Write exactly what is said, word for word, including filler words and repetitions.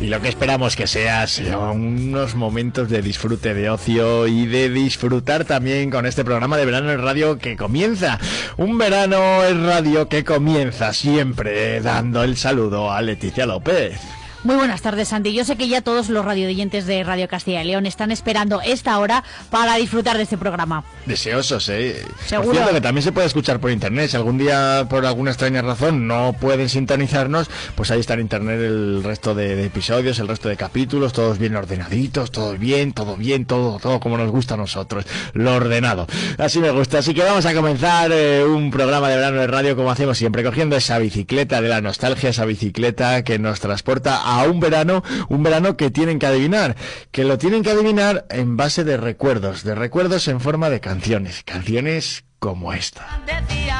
Y lo que esperamos que sea son unos momentos de disfrute, de ocio y de disfrutar también con este programa de Verano en Radio que comienza. Un Verano en Radio que comienza siempre dando el saludo a Leticia López. Muy buenas tardes, Santi. Yo sé que ya todos los radioyentes de Radio Castilla y León están esperando esta hora para disfrutar de este programa. Deseosos, ¿eh? Seguro. Por cierto, que también se puede escuchar por internet. Si algún día, por alguna extraña razón, no pueden sintonizarnos, pues ahí está en internet el resto de, de episodios, el resto de capítulos, todos bien ordenaditos, todo bien, todo bien, todo, todo como nos gusta a nosotros, lo ordenado. Así me gusta. Así que vamos a comenzar eh, un programa de Verano de Radio como hacemos siempre, cogiendo esa bicicleta de la nostalgia, esa bicicleta que nos transporta a un verano, un verano que tienen que adivinar, que lo tienen que adivinar en base de recuerdos, de recuerdos en forma de canciones, canciones como esta.